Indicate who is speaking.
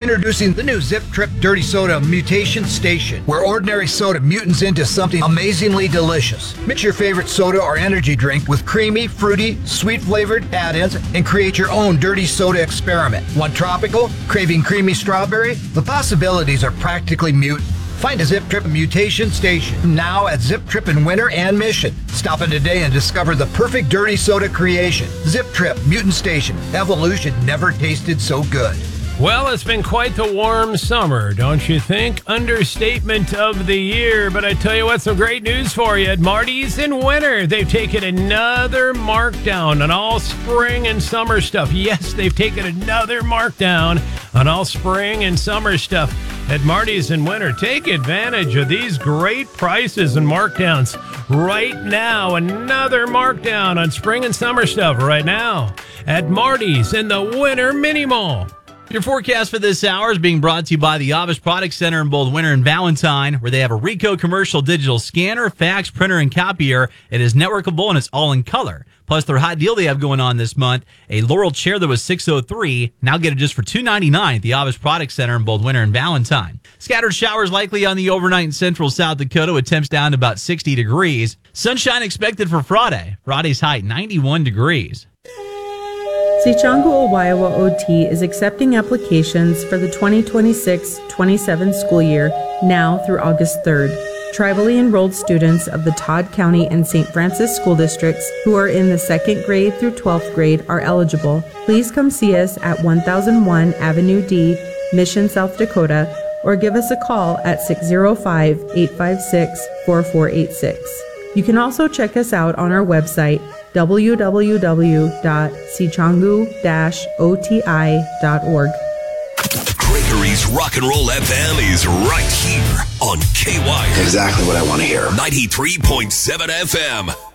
Speaker 1: Introducing the new Zip Trip Dirty Soda Mutation Station, where ordinary soda mutants into something amazingly delicious. Mix your favorite soda or energy drink with creamy, fruity, sweet-flavored add-ins and create your own dirty soda experiment. Want tropical? Craving creamy strawberry? The possibilities are practically mutant. Find a Zip Trip Mutation Station now at Zip Trip in Winter and Mission. Stop in today and discover the perfect dirty soda creation. Zip Trip Mutant Station. Evolution never tasted so good.
Speaker 2: Well, it's been quite the warm summer, don't you think? Understatement of the year. But I tell you what, some great news for you. At Marty's in Winter, they've taken another markdown on all spring and summer stuff. Yes, they've taken another markdown on all spring and summer stuff. At Marty's in Winter, take advantage of these great prices and markdowns right now. Another markdown on spring and summer stuff right now at Marty's in the Winter Mini Mall.
Speaker 3: Your forecast for this hour is being brought to you by the Avish Product Center in both Winter and Valentine, where they have a Ricoh commercial digital scanner, fax, printer, and copier. It is networkable and it's all in color. Plus, their hot deal they have going on this month, a Laurel chair that was $603, now get it just for $299 at the Avish Product Center in both Winter and Valentine. Scattered showers likely on the overnight in central South Dakota with temps down to about 60 degrees. Sunshine expected for Friday. Friday's high 91 degrees.
Speaker 4: Sichangu Owayawa OT is accepting applications for the 2026-27 school year now through August 3rd. Tribally enrolled students of the Todd County and St. Francis school districts who are in the 2nd grade through 12th grade are eligible. Please come see us at 1001 Avenue D, Mission, South Dakota, or give us a call at 605-856-4486. You can also check us out on our website, www.sichangu-oti.org.
Speaker 5: Gregory's Rock and Roll FM is right here on KY.
Speaker 6: Exactly what I want to hear.
Speaker 5: 93.7 FM.